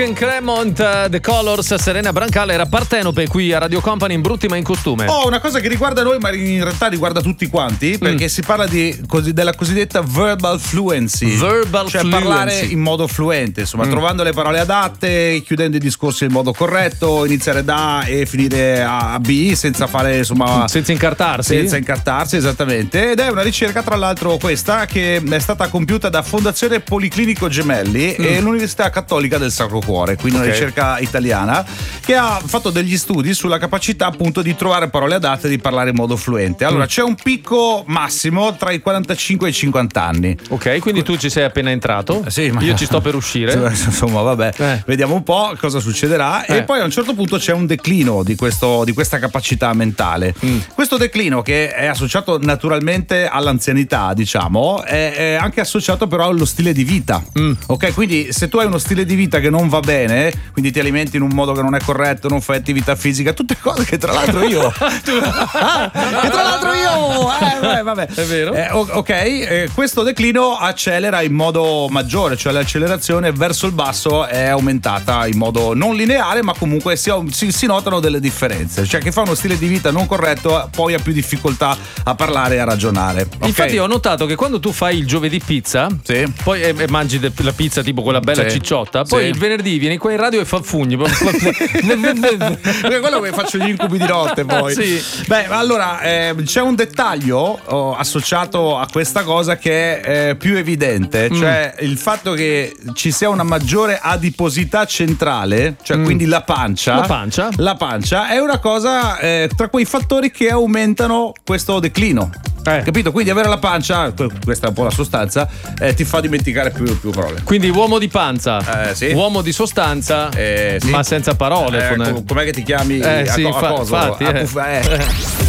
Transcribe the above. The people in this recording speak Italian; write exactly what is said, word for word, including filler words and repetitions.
In Cremont, uh, The Colors, Serena Brancale era Partenope qui a Radio Company in brutti ma in costume. Oh, una cosa che riguarda noi, ma in realtà riguarda tutti quanti, perché mm. si parla di così, della cosiddetta verbal fluency. Verbal cioè fluency. parlare in modo fluente, insomma, mm. trovando le parole adatte, chiudendo i discorsi in modo corretto, iniziare da A e finire a B senza fare, insomma, senza incartarsi. Senza incartarsi, esattamente. Ed è una ricerca, tra l'altro, questa che è stata compiuta da Fondazione Policlinico Gemelli mm. e l'Università Cattolica del Sacro Cuore. Quindi okay. una ricerca italiana che ha fatto degli studi sulla capacità appunto di trovare parole adatte e di parlare in modo fluente. Allora mm. c'è un picco massimo tra i quarantacinque e i cinquanta anni. Ok, quindi tu ci sei appena entrato. Eh, sì, ma io ci sto per uscire. Insomma, vabbè, eh. vediamo un po' cosa succederà. Eh. E poi a un certo punto c'è un declino di, questo, di questa capacità mentale. Mm. Questo declino, che è associato naturalmente all'anzianità, diciamo, è, è anche associato però allo stile di vita. Mm. Ok, quindi se tu hai uno stile di vita che non va bene, quindi ti alimenti in un modo che non è corretto, non fai attività fisica, tutte cose che tra l'altro io che tra l'altro io eh, beh, vabbè. È vero? Eh, ok, eh, questo declino accelera in modo maggiore, cioè l'accelerazione verso il basso è aumentata in modo non lineare, ma comunque si, si, si notano delle differenze. Cioè chi fa uno stile di vita non corretto poi ha più difficoltà a parlare e a ragionare. Okay? Infatti ho notato che quando tu fai il giovedì pizza, sì. poi e, e mangi de, la pizza tipo quella bella sì. cicciotta, poi sì. il venerdì vieni qua in radio e fa fugni. Quello che faccio gli incubi di notte poi. Sì. Beh, allora eh, c'è un dettaglio oh, associato a questa cosa che è eh, più evidente, mm. cioè il fatto che ci sia una maggiore adiposità centrale, cioè mm. quindi la pancia. La pancia. La pancia è una cosa eh, tra quei fattori che aumentano questo declino. Eh. Capito? Quindi avere la pancia, questa è un po' la sostanza, eh, ti fa dimenticare più, più parole. Quindi uomo di panza, eh, sì. uomo di sostanza, eh, sì. ma senza parole. Eh, com'è che ti chiami? Eh, a, sì, a fa, coso? Infatti, a, eh. eh.